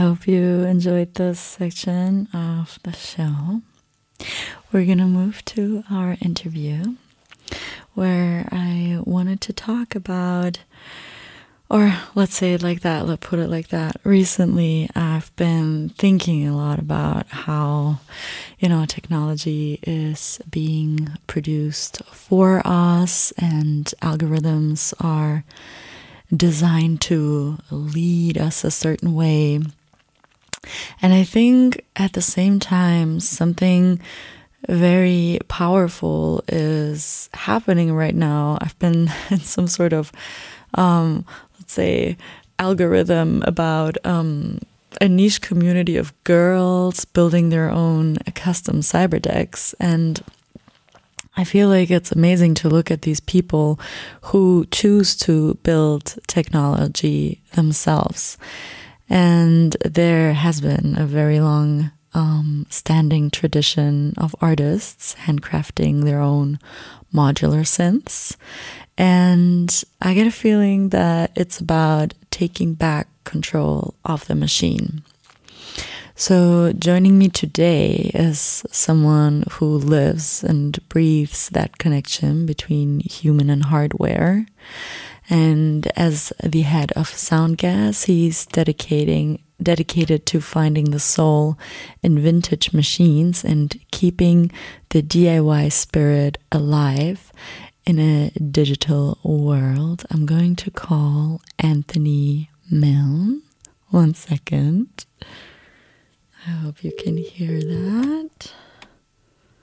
hope you enjoyed this section of the show. We're going to move to our interview where I wanted to talk about, or let's say it like that, let's put it like that. Recently, I've been thinking a lot about how, technology is being produced for us and algorithms are designed to lead us a certain way. And I think at the same time, something very powerful is happening right now. I've been in some sort of, let's say, algorithm about a niche community of girls building their own custom cyber decks. And I feel like it's amazing to look at these people who choose to build technology themselves. And there has been a very long standing tradition of artists handcrafting their own modular synths. And I get a feeling that it's about taking back control of the machine. So joining me today is someone who lives and breathes that connection between human and hardware. And as the head of Soundgas, he's dedicated to finding the soul in vintage machines and keeping the DIY spirit alive in a digital world. I'm going to call Anthony Milne. 1 second. I hope you can hear that.